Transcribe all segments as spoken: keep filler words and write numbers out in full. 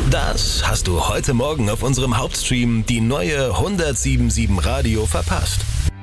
Das hast du heute Morgen auf unserem Hauptstream die neue hundertsieben Komma sieben Radio verpasst.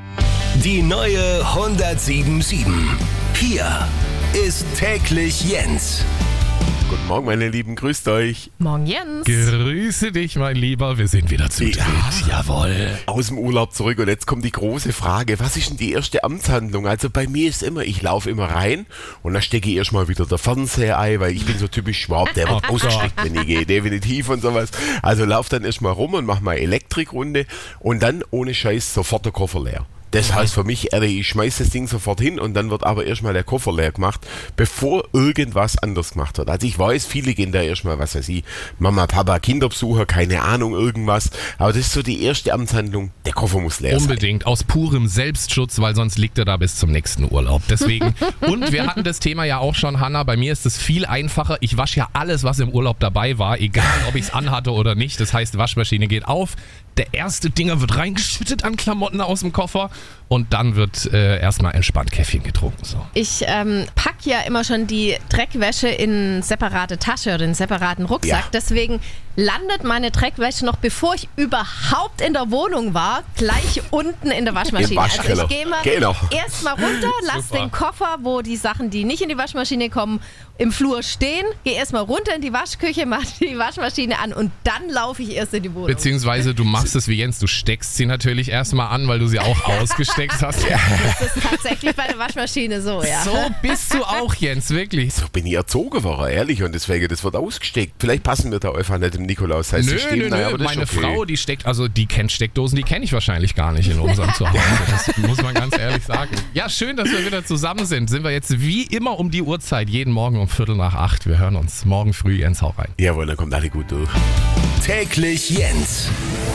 Die neue hundertsieben Komma sieben. Hier ist täglich Jens. Guten Morgen, meine Lieben, grüßt euch. Morgen, Jens. Grüße dich, mein Lieber, wir sind wieder zu dritt. Ja. Jawohl. Aus dem Urlaub zurück und jetzt kommt die große Frage, was ist denn die erste Amtshandlung? Also bei mir ist immer, ich laufe immer rein und dann stecke ich erstmal wieder der Fernseher ein, weil ich bin so typisch Schwab, der wird ausgesteckt, wenn ich gehe, definitiv und sowas. Also lauf dann erstmal rum und mach mal Elektrikrunde und dann ohne Scheiß sofort der Koffer leer. Das heißt für mich, ehrlich, ich schmeiß das Ding sofort hin und dann wird aber erstmal der Koffer leer gemacht, bevor irgendwas anders gemacht wird. Also ich weiß, viele gehen da erstmal, was weiß ich, Mama, Papa, Kinderbesucher, keine Ahnung, irgendwas. Aber das ist so die erste Amtshandlung, der Koffer muss leer sein. Unbedingt, aus purem Selbstschutz, weil sonst liegt er da bis zum nächsten Urlaub. Deswegen, und wir hatten das Thema ja auch schon, Hanna, bei mir ist es viel einfacher. Ich wasche ja alles, was im Urlaub dabei war, egal ob ich es anhatte oder nicht. Das heißt, Waschmaschine geht auf, der erste Dinger wird reingeschüttet an Klamotten aus dem Koffer und dann wird äh, erstmal entspannt Käffchen getrunken. So. Ich ähm, pack ja immer schon die Dreckwäsche in separate Tasche oder in separaten Rucksack. Ja. Deswegen landet meine Dreckwäsche noch, bevor ich überhaupt in der Wohnung war, gleich unten in der Waschmaschine. Im Waschkeller. Also ich gehe mal Genau. erstmal runter, lass Super. den Koffer, wo die Sachen, die nicht in die Waschmaschine kommen, im Flur stehen, gehe erstmal runter in die Waschküche, mache die Waschmaschine an und dann laufe ich erst in die Wohnung. Beziehungsweise du machst es wie Jens, du steckst sie natürlich erstmal an, weil du sie auch ausgesteckt hast. Ja. Das ist tatsächlich bei der Waschmaschine so, ja. So bist du auch, Jens, wirklich. So bin ich erzogen worden, ehrlich, und deswegen, das wird ausgesteckt. Vielleicht passen wir da einfach nicht im Nikolaus. Das heißt, Nö, sie stehen nö, da, nö, aber das meine ist okay. Frau, die steckt, also die kennt Steckdosen, die kenne ich wahrscheinlich gar nicht in unserem Zuhause. Das muss man ganz ehrlich sagen. Ja, schön, dass wir wieder zusammen sind. Sind wir jetzt wie immer um die Uhrzeit, jeden Morgen um Viertel nach acht. Wir hören uns morgen früh, Jens, hau rein. Jawohl, dann kommt alle gut durch. Täglich Jens.